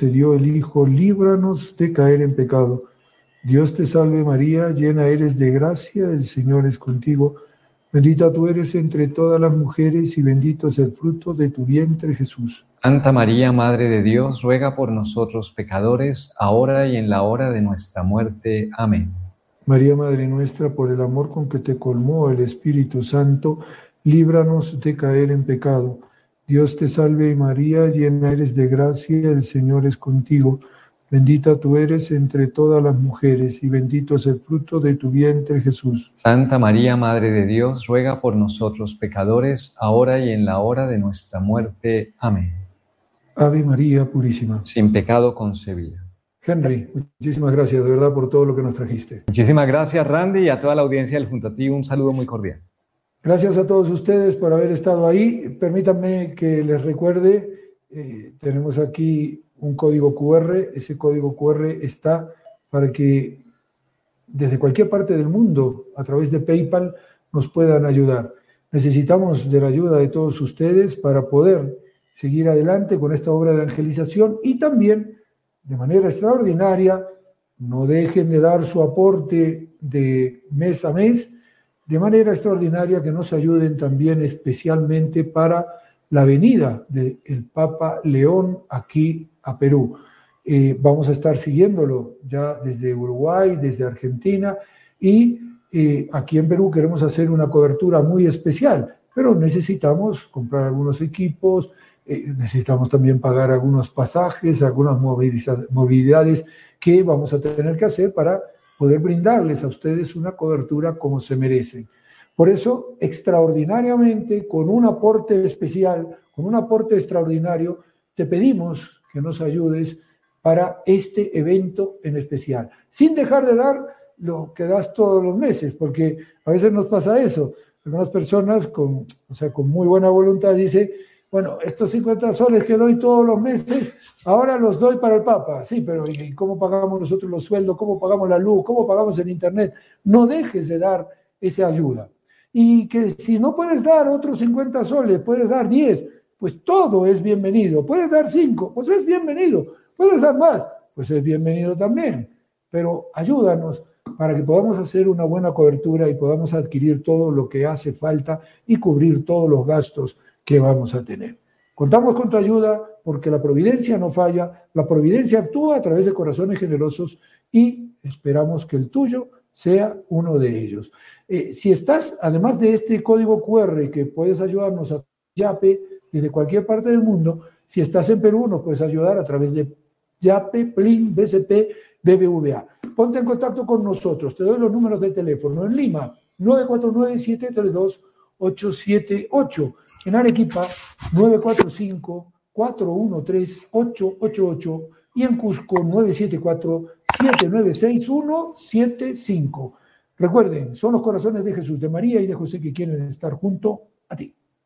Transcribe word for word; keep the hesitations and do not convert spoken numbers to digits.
te dio el Hijo, líbranos de caer en pecado. Dios te salve María, llena eres de gracia, el Señor es contigo. Bendita tú eres entre todas las mujeres y bendito es el fruto de tu vientre, Jesús. Santa María, Madre de Dios, ruega por nosotros pecadores, ahora y en la hora de nuestra muerte. Amén. María, Madre nuestra, por el amor con que te colmó el Espíritu Santo, líbranos de caer en pecado. Dios te salve María, llena eres de gracia, el Señor es contigo. Bendita tú eres entre todas las mujeres y bendito es el fruto de tu vientre, Jesús. Santa María, Madre de Dios, ruega por nosotros pecadores, ahora y en la hora de nuestra muerte. Amén. Ave María Purísima. Sin pecado concebida. Henry, muchísimas gracias de verdad por todo lo que nos trajiste. Muchísimas gracias, Randy, y a toda la audiencia del Junto a Ti, un saludo muy cordial. Gracias a todos ustedes por haber estado ahí. Permítanme que les recuerde, eh, tenemos aquí un código cu erre. Ese código cu erre está para que desde cualquier parte del mundo, a través de PayPal, nos puedan ayudar. Necesitamos de la ayuda de todos ustedes para poder seguir adelante con esta obra de evangelización y también, de manera extraordinaria, no dejen de dar su aporte de mes a mes, de manera extraordinaria que nos ayuden también especialmente para la venida del Papa León aquí a Perú. Eh, vamos a estar siguiéndolo ya desde Uruguay, desde Argentina, y eh, aquí en Perú queremos hacer una cobertura muy especial, pero necesitamos comprar algunos equipos, eh, necesitamos también pagar algunos pasajes, algunas movilidades que vamos a tener que hacer para poder brindarles a ustedes una cobertura como se merecen. Por eso, extraordinariamente, con un aporte especial, con un aporte extraordinario, te pedimos que nos ayudes para este evento en especial, sin dejar de dar lo que das todos los meses, porque a veces nos pasa eso. Algunas personas con, o sea, con muy buena voluntad dicen, bueno, estos cincuenta soles que doy todos los meses, ahora los doy para el Papa. Sí, pero ¿y cómo pagamos nosotros los sueldos? ¿Cómo pagamos la luz? ¿Cómo pagamos el internet? No dejes de dar esa ayuda. Y que si no puedes dar otros cincuenta soles, puedes dar diez, pues todo es bienvenido. Puedes dar cinco, pues es bienvenido. Puedes dar más, pues es bienvenido también. Pero ayúdanos para que podamos hacer una buena cobertura y podamos adquirir todo lo que hace falta y cubrir todos los gastos que vamos a tener. Contamos con tu ayuda porque la providencia no falla, la providencia actúa a través de corazones generosos y esperamos que el tuyo sea uno de ellos. Eh, si estás, además de este código cu erre que puedes ayudarnos a Yape desde cualquier parte del mundo, si estás en Perú nos puedes ayudar a través de Yape, Plin, B C P, B B V A. Ponte en contacto con nosotros, te doy los números de teléfono. En Lima, nueve cuatro nueve, siete tres dos, ocho siete ocho. En Arequipa, nueve cuatro cinco, cuatro uno tres, ocho ocho ocho. Y en Cusco, nueve siete cuatro, siete nueve seis uno siete cinco. Recuerden, son los corazones de Jesús, de María y de José que quieren estar junto a ti.